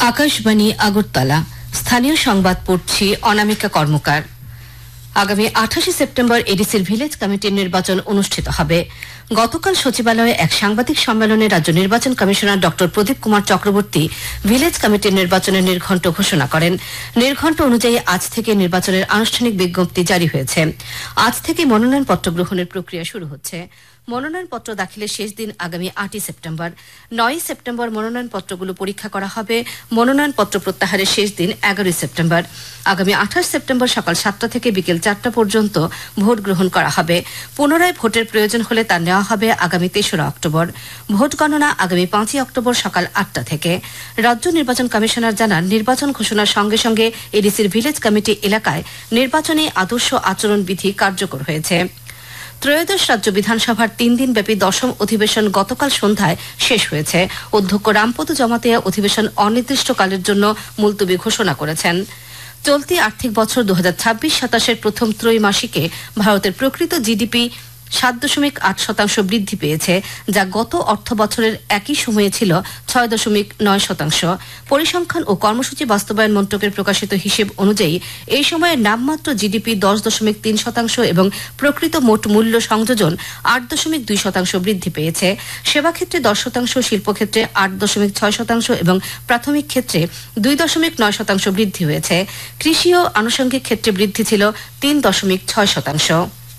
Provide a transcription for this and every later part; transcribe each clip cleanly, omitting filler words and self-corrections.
আকাশবাণী আগরতলা। স্থানীয় সংবাদ পড়ছি অনামিকা কর্মকার। আগামী 28 সেপ্টেম্বর এডিসির ভিলেজ কমিটির নির্বাচন অনুষ্ঠিত হবে। গতকাল সচিবালয়ে এক সাংবাদিক সম্মেলনে রাজ্য নির্বাচন কমিশনার ড প্রদীপ কুমার চক্রবর্তী ভিলেজ কমিটির নির্বাচনের নির্ঘণ্ট ঘোষণা করেন। নির্ঘণ্ট অনুযায়ী আজ থেকে নির্বাচনের আনুষ্ঠানিক বিজ্ঞপ্তি জারি হয়েছে। আজ থেকে মনোনয়নপত্র গ্রহণের প্রক্রিয়া শুরু হচ্ছে। মনোনয়নপত্র দাখিলের শেষ দিন আগামী 8 সেপ্টেম্বর। 9 সেপ্টেম্বর মনোনয়নপত্রগুলো পরীক্ষা করা হবে। মনোনয়নপত্র প্রত্যাহারের শেষ দিন 11 সেপ্টেম্বর। আগামী 28 সেপ্টেম্বর সকাল 7টা থেকে বিকেল 4টা পর্যন্ত ভোট গ্রহণ করা হবে। পুনরায় ভোটের প্রয়োজন হলে তা নেওয়া হবে আগামী 3রা অক্টোবর। ভোট গণনা আগামী 5 অক্টোবর সকাল 8টা থেকে। রাজ্য নির্বাচন কমিশনার জানান, নির্বাচন ঘোষণার সঙ্গে সঙ্গে এডিসির ভিলেজ কমিটি এলাকায় নির্বাচনী আদর্শ আচরণ বিধি কার্যকর হয়েছে। ত্রয়োদশ রাজ্য বিধানসভার 3 দিনব্যাপী 10ম অধিবেশন গতকাল সন্ধ্যায় শেষ হয়েছে। অধ্যক্ষ রামপদ জমাতিয়া অধিবেশন অনির্দিষ্টকালের জন্য মুলতবি ঘোষণা করেছেন। চলতি আর্থিক বছর 2026-27 প্রথম ত্রৈমাসিকে ভারতের প্রকৃত জিডিপি 7.8% বৃদ্ধি পেয়েছে, যা গত অর্থ বছরের একই সময়ে ছিল 6.9%। পরিসংখ্যান ও কর্মসূচি বাস্তবায়ন মন্ত্রকের প্রকাশিত হিসেব অনুযায়ী এই সময়ে নামমাত্র জিডিপি 10.3% এবং প্রকৃত মোট মূল্য সংযোজন 8.2% বৃদ্ধি পেয়েছে। সেবা ক্ষেত্রে 10%, শিল্পক্ষেত্রে 8.6% এবং প্রাথমিক ক্ষেত্রে 2.9% বৃদ্ধি হয়েছে। কৃষি ও আনুষঙ্গিক ক্ষেত্রে বৃদ্ধি ছিল 3.6%।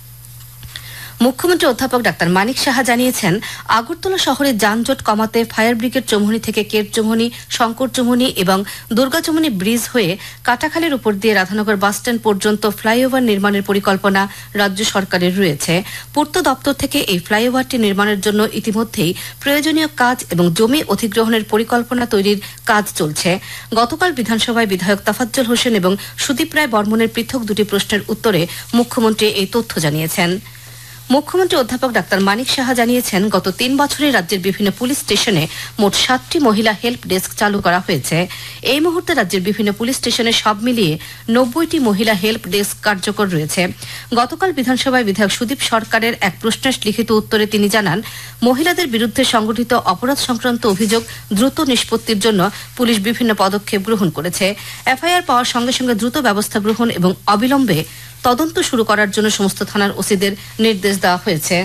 মুখ্যমন্ত্রী অধ্যাপক ডাক্তার মানিক সাহা জানিয়েছেন, আগরতলা শহরে যানজট কমাতে ফায়ার ব্রিগেড চৌমুহনী থেকে কেট চৌমুহনী, শঙ্কর চৌমুহনী এবং দুর্গা চৌমুহনী ব্রিজ হয়ে কাটাখালের উপর দিয়ে রাধানগর বাসস্ট্যান্ড পর্যন্ত ফ্লাইওভার নির্মাণের পরিকল্পনা রাজ্য সরকারের রয়েছে। পূর্ত দপ্তর থেকে এই ফ্লাইওভারটি নির্মাণের জন্য ইতিমধ্যেই প্রয়োজনীয় কাজ এবং জমি অধিগ্রহণের পরিকল্পনা তৈরির কাজ চলছে। গতকাল বিধানসভায় বিধায়ক তাফাজ্জল হোসেন এবং সুদীপ রায় বর্মনের পৃথক দুটি প্রশ্নের উত্তরে মুখ্যমন্ত্রী এই তথ্য জানিয়েছেন। মুখ্যমন্ত্রী অধ্যাপক ডাক্তার মানিক সাহা জানিয়েছেন, গত 3 বছরে রাজ্যের বিভিন্ন পুলিশ স্টেশনে মোট 7টি মহিলা হেল্প ডেস্ক চালু করা হয়েছে। এই মুহূর্তে রাজ্যের বিভিন্ন পুলিশ স্টেশনে সব মিলিয়ে 90টি মহিলা হেল্প ডেস্ক কার্যকর রয়েছে। গতকাল বিধানসভায় বিধায়ক সুদীপ সরকারের এক প্রশ্নের লিখিত উত্তরে তিনি জানান, মহিলাদের বিরুদ্ধে সংগঠিত অপরাধ সংক্রান্ত অভিযোগ দ্রুত নিষ্পত্তির জন্য পুলিশ বিভিন্ন পদক্ষেপ গ্রহণ করেছে। এফআইআর পাওয়ার সঙ্গে সঙ্গে দ্রুত ব্যবস্থা গ্রহণ এবং অবিলম্বে তদন্ত শুরু করার জন্য সমস্ত থানার ওসিদের নির্দেশ দেওয়া হয়েছে।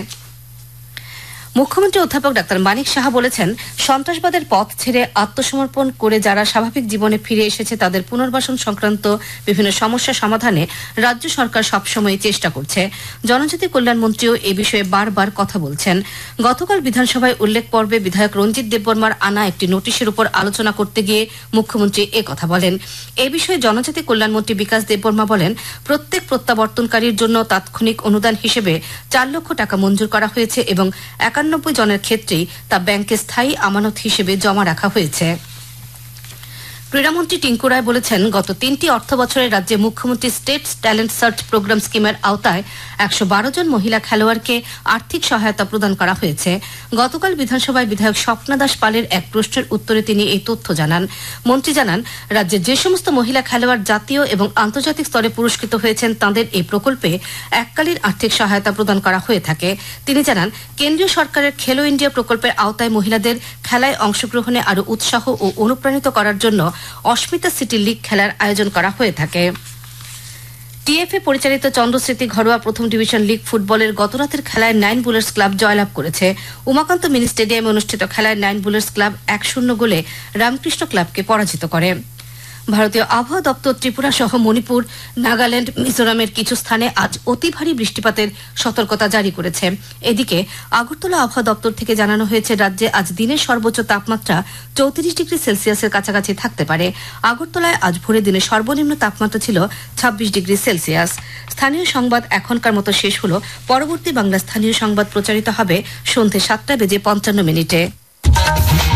মুখ্যমন্ত্রী অধ্যাপক ডাক্তার মানিক সাহা বলেছেন, সন্ত্রাসবাদের পথ ছেড়ে আত্মসমর্পণ করে যারা স্বাভাবিক জীবনে ফিরে এসেছে তাদের পুনর্বাসন সংক্রান্ত বিভিন্ন সমস্যা সমাধানে রাজ্য সরকার সবসময় চেষ্টা করছে। জনজাতি কল্যাণ মন্ত্রীও এ বিষয়ে বারবার কথা বলছেন। গতকাল বিধানসভায় উল্লেখ পর্বে বিধায়ক রঞ্জিত দেববর্মার আনা একটি নোটিশের উপর আলোচনা করতে গিয়ে মুখ্যমন্ত্রী কথা বলেন। এ বিষয়ে জনজাতি কল্যাণ মন্ত্রী বিকাশ দেববর্মা বলেন, প্রত্যেক প্রত্যাবর্তনকারীর জন্য তাৎক্ষণিক অনুদান হিসেবে 4 লক্ষ টাকা মঞ্জুর করা হয়েছে এবং 91 জনের ক্ষেত্রেই তা ব্যাংকে স্থায়ী আমানত হিসেবে জমা রাখা হয়েছে। ক্রীড়ামন্ত্রী টিঙ্কু রায় বলেছেন, গত 3টি অর্থ বছরে রাজ্যে মুখ্যমন্ত্রী স্টেট ট্যালেন্ট সার্চ প্রোগ্রাম স্কিমের আওতায় 112 জন মহিলা খেলোয়াড়কে আর্থিক সহায়তা প্রদান করা হয়েছে। গতকাল বিধানসভায় বিধায়ক স্বপ্না দাস পালের এক প্রশ্নের উত্তরে তিনি এই তথ্য জানান। মন্ত্রী জানান, রাজ্যের যে সমস্ত মহিলা খেলোয়াড় জাতীয় এবং আন্তর্জাতিক স্তরে পুরস্কৃত হয়েছেন তাঁদের এই প্রকল্পে এককালীন আর্থিক সহায়তা প্রদান করা হয়ে থাকে। তিনি জানান, কেন্দ্রীয় সরকারের খেলো ইন্ডিয়া প্রকল্পের আওতায় মহিলাদের খেলায় অংশগ্রহণে আরও উৎসাহ ও অনুপ্রাণিত করার জন্য অস্মিতা সিটি লিগ খেলার আয়োজন করা হয়ে থাকে। টিএফএ পরিচালিত চন্দ্রস্মৃতি ঘরোয়া প্রথম ডিভিশন লিগ ফুটবলের গতরাতের খেলায় 9 বুলার্স ক্লাব জয়লাভ করেছে। উমাকান্ত মিনি স্টেডিয়ামে অনুষ্ঠিত খেলায় 9 বুলার্স ক্লাব 1-0 গোলে রামকৃষ্ণ ক্লাবকে পরাজিত করে। ভারতীয় আবহাওয়া দপ্তর ত্রিপুরা সহ মণিপুর, নাগাল্যান্ড, মিজোরামের কিছু স্থানে আজ অতি ভারী বৃষ্টিপাতের সতর্কতা জারি করেছে। এদিকে আগরতলা আবহাওয়া দপ্তর থেকে জানানো হয়েছে, রাজ্যে আজ দিনের সর্বোচ্চ তাপমাত্রা 34 ডিগ্রি সেলসিয়াসের কাছাকাছি থাকতে পারে। আগরতলায় আজ ভোরে দিনের সর্বনিম্ন তাপমাত্রা ছিল 26 ডিগ্রি সেলসিয়াস। স্থানীয় সংবাদ এখনকার মতো শেষ হলো। পরবর্তী বাংলা স্থানীয় সংবাদ প্রচারিত হবে সন্ধ্যে 7:55